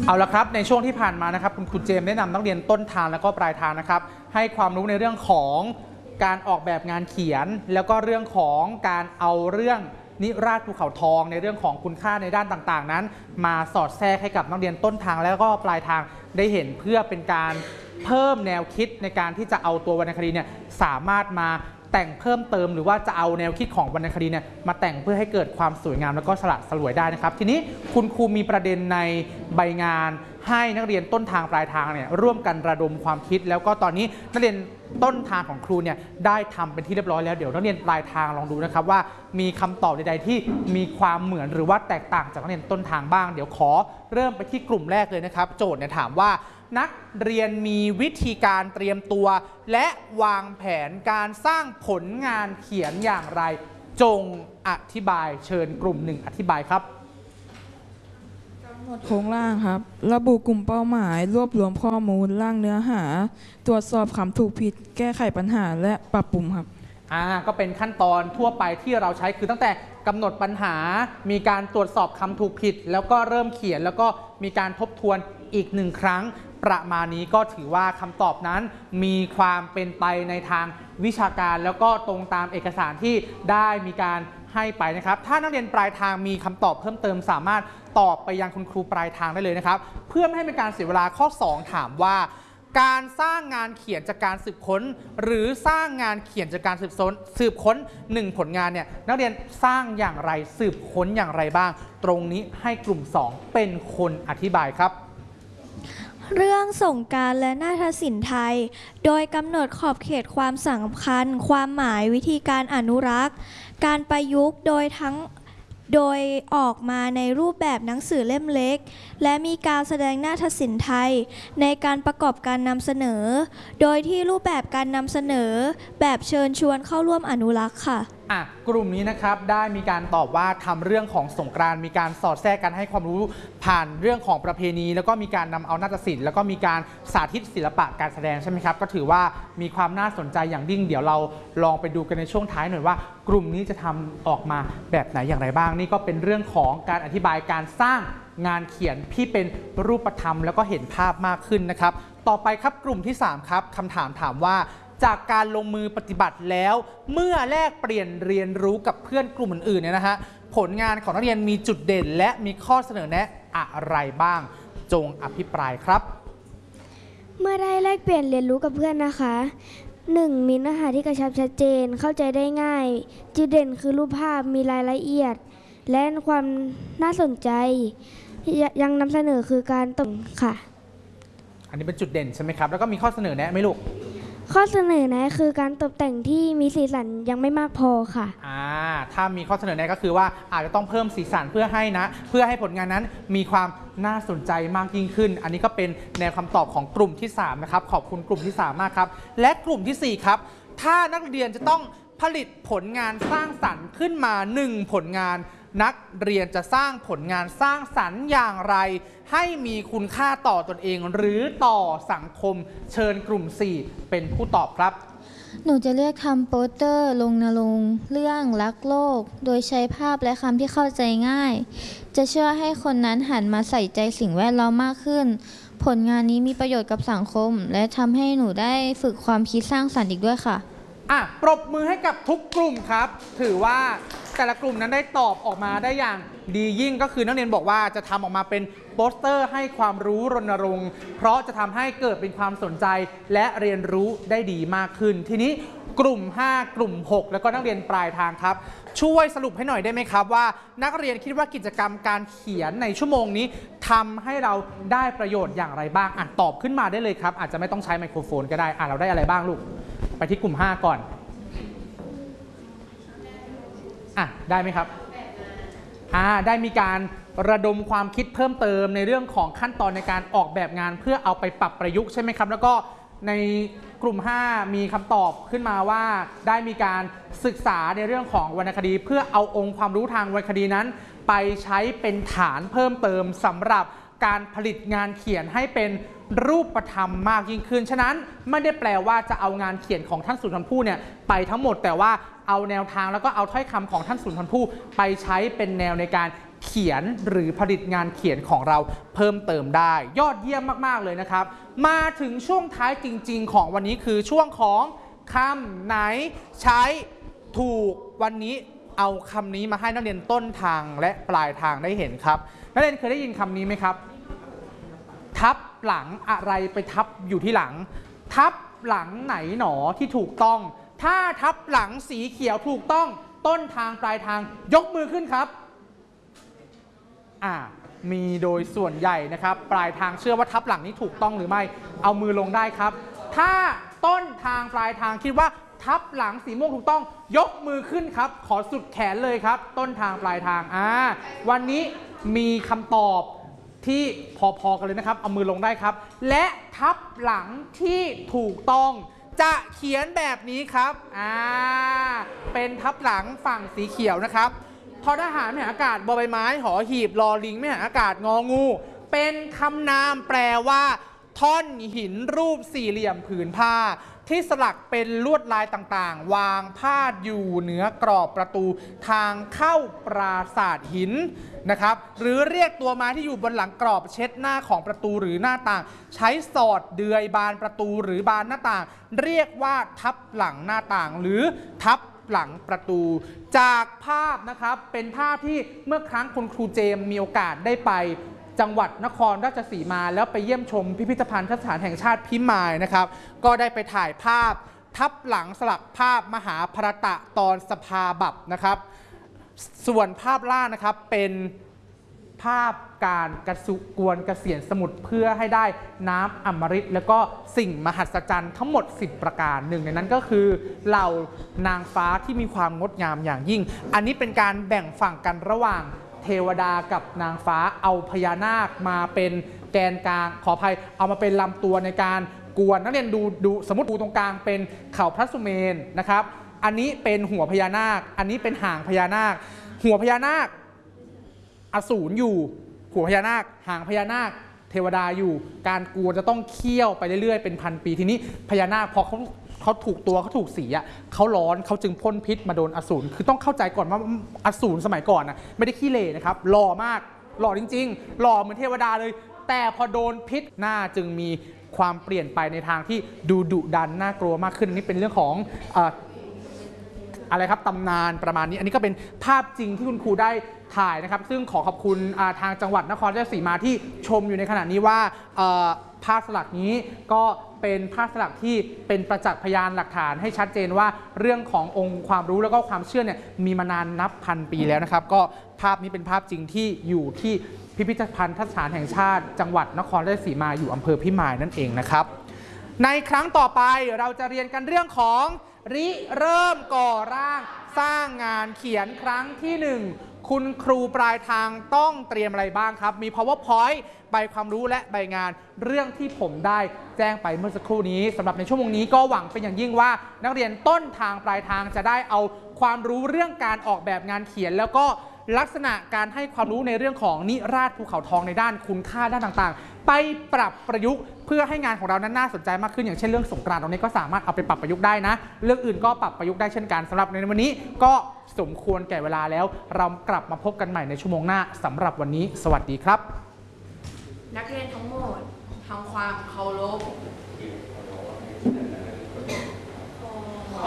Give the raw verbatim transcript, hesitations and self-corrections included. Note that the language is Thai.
เอาละครับในช่วงที่ผ่านมานะครับคุณครูเจมส์แนะนำนักเรียนต้นทางและก็ปลายทางนะครับให้ความรู้ในเรื่องของการออกแบบงานเขียนแล้วก็เรื่องของการเอาเรื่องนิราศภูเขาทองในเรื่องของคุณค่าในด้านต่างๆนั้นมาสอดแทรกให้กับนักเรียนต้นทางแล้วก็ปลายทางได้เห็นเพื่อเป็นการเพิ่มแนวคิดในการที่จะเอาตัววรรณคดีเนี่ยสามารถมาแต่งเพิ่มเติมหรือว่าจะเอาแนวคิดของวรรณคดีเนี่ยมาแต่งเพื่อให้เกิดความสวยงามแล้วก็สละสลวยได้นะครับทีนี้คุณครูมีประเด็นในใบงานให้นักเรียนต้นทางปลายทางเนี่ยร่วมกันระดมความคิดแล้วก็ตอนนี้นักเรียนต้นทางของครูเนี่ยได้ทำเป็นที่เรียบร้อยแล้วเดี๋ยวนักเรียนปลายทางลองดูนะครับว่ามีคำตอบใดๆที่มีความเหมือนหรือว่าแตกต่างจากนักเรียนต้นทางบ้างเดี๋ยวขอเริ่มไปที่กลุ่มแรกเลยนะครับโจทย์เนี่ยถามว่านักเรียนมีวิธีการเตรียมตัวและวางแผนการสร้างผลงานเขียนอย่างไรจงอธิบายเชิญกลุ่มหนึ่งอธิบายครับกำหนดโครงร่างครับระบุกลุ่มเป้าหมายรวบรวมข้อมูลร่างเนื้อหาตรวจสอบคำถูกผิดแก้ไขปัญหาและปรับปรุงครับอ่าก็เป็นขั้นตอนทั่วไปที่เราใช้คือตั้งแต่กำหนดปัญหามีการตรวจสอบคำถูกผิดแล้วก็เริ่มเขียนแล้วก็มีการทบทวนอีกหนึ่งครั้งประมาณนี้ก็ถือว่าคำตอบนั้นมีความเป็นไปในทางวิชาการแล้วก็ตรงตามเอกสารที่ได้มีการให้ไปนะครับถ้านักเรียนปลายทางมีคำตอบเพิ่มเติมสามารถตอบไปยังคุณครูปลายทางได้เลยนะครับเพื่อไม่ให้เป็นการเสียเวลาข้อสองถามว่าการสร้างงานเขียนจากการสืบค้นหรือสร้างงานเขียนจากการสืบค้นสืบค้นหนึ่งผลงานเนี่ยนักเรียนสร้างอย่างไรสืบค้นอย่างไรบ้างตรงนี้ให้กลุ่มสองเป็นคนอธิบายครับเรื่องสงกรานต์และนาฏศิลป์ไทยโดยกำหนดขอบเขตความสำคัญความหมายวิธีการอนุรักษ์การประยุกต์โดยทั้งโดยออกมาในรูปแบบหนังสือเล่มเล็กและมีการแสดงนาฏศิลป์ไทยในการประกอบการนำเสนอโดยที่รูปแบบการนำเสนอแบบเชิญชวนเข้าร่วมอนุรักษ์ค่ะอ่ะกลุ่มนี้นะครับได้มีการตอบว่าทำเรื่องของสงกรานต์มีการสอดแทรกกันให้ความรู้ผ่านเรื่องของประเพณีแล้วก็มีการนำเอานาฏศิลป์แล้วก็มีการสาธิตศิลปะการแสดงใช่ไหมครับก็ถือว่ามีความน่าสนใจอย่างยิ่งเดี๋ยวเราลองไปดูกันในช่วงท้ายหน่อยว่ากลุ่มนี้จะทำออกมาแบบไหนอย่างไรบ้างนี่ก็เป็นเรื่องของการอธิบายการสร้างงานเขียนที่เป็นรูปธรรมแล้วก็เห็นภาพมากขึ้นนะครับต่อไปครับกลุ่มที่สามครับคำถามถามว่าจากการลงมือปฏิบัติแล้วเมื่อแลกเปลี่ยนเรียนรู้กับเพื่อนกลุ่มอื่นๆเนี่ยนะฮะผลงานของนักเรียนมีจุดเด่นและมีข้อเสนอแนะอะไรบ้างจงอภิปรายครับเมื่อได้แลกเปลี่ยนเรียนรู้กับเพื่อนนะคะหนึ่งมีเนื้อหาที่กระชับชัดเจนเข้าใจได้ง่ายจุดเด่นคือรูปภาพมีรายละเอียดและความน่าสนใจยังนำเสนอคือการตกค่ะอันนี้เป็นจุดเด่นใช่ไหมครับแล้วก็มีข้อเสนอแนะไหมลูกข้อเสนอแนะคือการตกแต่งที่มีสีสันยังไม่มากพอค่ะอ่าถ้ามีข้อเสนอแนะก็คือว่าอาจจะต้องเพิ่มสีสันเพื่อให้นะเพื่อให้ผลงานนั้นมีความน่าสนใจมากยิ่งขึ้นอันนี้ก็เป็นแนวคำตอบของกลุ่มที่สามนะครับขอบคุณกลุ่มที่สามมากครับและกลุ่มที่สี่ครับถ้านักเรียนจะต้องผลิตผลงานสร้างสรรค์ขึ้นมาหนึ่งผลงานนักเรียนจะสร้างผลงานสร้างสรรค์อย่างไรให้มีคุณค่าต่อตนเองหรือต่อสังคมเชิญกลุ่มสี่เป็นผู้ตอบครับหนูจะเลือกทำโปสเตอร์รณรงค์เรื่องรักโลกโดยใช้ภาพและคำที่เข้าใจง่ายจะช่วยให้คนนั้นหันมาใส่ใจสิ่งแวดล้อมมากขึ้นผลงานนี้มีประโยชน์กับสังคมและทำให้หนูได้ฝึกความคิดสร้างสรรค์อีกด้วยค่ะอ่ะปรบมือให้กับทุกกลุ่มครับถือว่าแต่ละกลุ่มนั้นได้ตอบออกมาได้อย่างดียิ่งก็คือนักเรียนบอกว่าจะทำออกมาเป็นโปสเตอร์ให้ความรู้รณรงค์เพราะจะทำให้เกิดเป็นความสนใจและเรียนรู้ได้ดีมากขึ้นทีนี้กลุ่มห้ากลุ่มหกแล้วก็นักเรียนปลายทางครับช่วยสรุปให้หน่อยได้ไหมครับว่านักเรียนคิดว่ากิจกรรมการเขียนในชั่วโมงนี้ทำให้เราได้ประโยชน์อย่างไรบ้างอ่ะตอบขึ้นมาได้เลยครับอาจจะไม่ต้องใช้ไมโครโฟนก็ได้อ่ะเราได้อะไรบ้างลูกไปที่กลุ่มห้าก่อนอ่ะได้ไหมครับอ่าได้มีการระดมความคิดเพิ่มเติมในเรื่องของขั้นตอนในการออกแบบงานเพื่อเอาไปปรับประยุกต์ใช่ไหมครับแล้วก็ในกลุ่มห้ามีคำตอบขึ้นมาว่าได้มีการศึกษาในเรื่องของวรรณคดีเพื่อเอาองค์ความรู้ทางวรรณคดีนั้นไปใช้เป็นฐานเพิ่มเติมสำหรับการผลิตงานเขียนให้เป็นรูปธรรมมากยิ่งขึ้นฉะนั้นไม่ได้แปลว่าจะเอางานเขียนของท่านสุนทรภู่เนี่ยไปทั้งหมดแต่ว่าเอาแนวทางแล้วก็เอาถ้อยคำของท่านสุนทรภู่ไปใช้เป็นแนวในการเขียนหรือผลิตงานเขียนของเราเพิ่มเติมได้ยอดเยี่ยมมากๆเลยนะครับมาถึงช่วงท้ายจริงๆของวันนี้คือช่วงของคำไหนใช้ถูกวันนี้เอาคำนี้มาให้นักเรียนต้นทางและปลายทางได้เห็นครับนักเรียนเคยได้ยินคำนี้ไหมครับทับหลังอะไรไปทับอยู่ที่หลังทับหลังไหนหนอที่ถูกต้องถ้าทับหลังสีเขียวถูกต้องต้นทางปลายทางยกมือขึ้นครับอ่ามีโดยส่วนใหญ่นะครับปลายทางเชื่อว่าทับหลังนี้ถูกต้องหรือไม่เอามือลงได้ครับถ้าต้นทางปลายทางคิดว่าทับหลังสีม่วงถูกต้องยกมือขึ้นครับขอสุดแขนเลยครับต้นทางปลายทางอ่าวันนี้มีคำตอบที่พอๆกันเลยนะครับเอามือลงได้ครับและทับหลังที่ถูกต้องจะเขียนแบบนี้ครับอ่าเป็นทับหลังฝั่งสีเขียวนะครับทอทหารไม่หาอากาศบอใบไม้หอหีบลอลิงไม่หาอากาศงองูเป็นคำนามแปลว่าท่อนหินรูปสี่เหลี่ยมผืนผ้าที่สลักเป็นลวดลายต่างๆวางพาดอยู่เหนือกรอบประตูทางเข้าปราสาทหินนะครับหรือเรียกตัวไม้ที่อยู่บนหลังกรอบเช็ดหน้าของประตูหรือหน้าต่างใช้สอดเดือยบานประตูหรือบานหน้าต่างเรียกว่าทับหลังหน้าต่างหรือทับหลังประตูจากภาพนะครับเป็นภาพที่เมื่อครั้งคุณครูเจมมีโอกาสได้ไปจังหวัดนครราชสีมาแล้วไปเยี่ยมชมพิพิธภัณฑ์สถานแห่งชาติพิมายนะครับก็ได้ไปถ่ายภาพทับหลังสลักภาพมหาภารตะตอนสภาบัพนะครับส่วนภาพล่างนะครับเป็นภาพการกระสุกวนเกษียณสมุทรเพื่อให้ได้น้ำอมฤตแล้วก็สิ่งมหัศจรรย์ทั้งหมดสิบประการหนึ่งในนั้นก็คือเหล่านางฟ้าที่มีความงดงามอย่างยิ่งอันนี้เป็นการแบ่งฝั่งกันระหว่างเทวดากับนางฟ้าเอาพญานาคมาเป็นแกนกลางขออภัยเอามาเป็นลำตัวในการกวนนักเรียนดูดูสมมติดูตรงกลางเป็นเขาพระสุเมนนะครับอันนี้เป็นหัวพญานาคอันนี้เป็นหางพญานาคหัวพญานาคอสูรอยู่หัวพญานาคหางพญานาคเทวดาอยู่การกวนจะต้องเคี่ยวไปเรื่อยๆเป็นพันปีทีนี้พญานาคพอเขาเขาถูกตัวเขาถูกสีอ่ะเขาร้อนเขาจึงพ่นพิษมาโดนอสูรคือต้องเข้าใจก่อนว่าอสูรสมัยก่อนนะไม่ได้ขี้เหร่นะครับหล่อมากหล่อจริงๆหล่อเหมือนเทวดาเลยแต่พอโดนพิษหน้าจึงมีความเปลี่ยนไปในทางที่ดูดุดันน่ากลัวมากขึ้นนี่เป็นเรื่องของอ่าอะไรครับตำนานประมาณนี้อันนี้ก็เป็นภาพจริงที่คุณครูได้ถ่ายนะครับซึ่งขอขอบคุณทางจังหวัดนครราชสีมาที่ชมอยู่ในขณะนี้ว่าภาพสลักนี้ก็เป็นภาพสลักที่เป็นประจักษ์พยานหลักฐานให้ชัดเจนว่าเรื่องขององค์ความรู้แล้วก็ความเชื่อเนี่ยมีมานานนับพันปีแล้วนะครับก็ภาพนี้เป็นภาพจริงที่อยู่ที่พิพิธภัณฑ์สถานแห่งชาติจังหวัดนครราชสีมาอยู่อำเภอพิมายนั่นเองนะครับในครั้งต่อไปเราจะเรียนกันเรื่องของริเริ่มก่อร่างสร้างงานเขียนครั้งที่หนึ่งคุณครูปลายทางต้องเตรียมอะไรบ้างครับมี powerpoint ใบความรู้และใบงานเรื่องที่ผมได้แจ้งไปเมื่อสักครู่นี้สำหรับในชั่วโมงนี้ก็หวังเป็นอย่างยิ่งว่านักเรียนต้นทางปลายทางจะได้เอาความรู้เรื่องการออกแบบงานเขียนแล้วก็ลักษณะการให้ความรู้ในเรื่องของนิราศภูเขาทองในด้านคุณค่าด้านต่างๆไปปรับประยุกต์เพื่อให้งานของเรานั้นน่าสนใจมากขึ้นอย่างเช่นเรื่องสงกรานต์ตรงนี้ก็สามารถเอาไปปรับประยุกต์ได้นะเรื่องอื่นก็ปรับประยุกต์ได้เช่นกันสำหรับในวันนี้ก็สมควรแก่เวลาแล้วเรากลับมาพบกันใหม่ในชั่วโมงหน้าสำหรับวันนี้สวัสดีครับนักเรียนทั้งหมดทำความเคารพ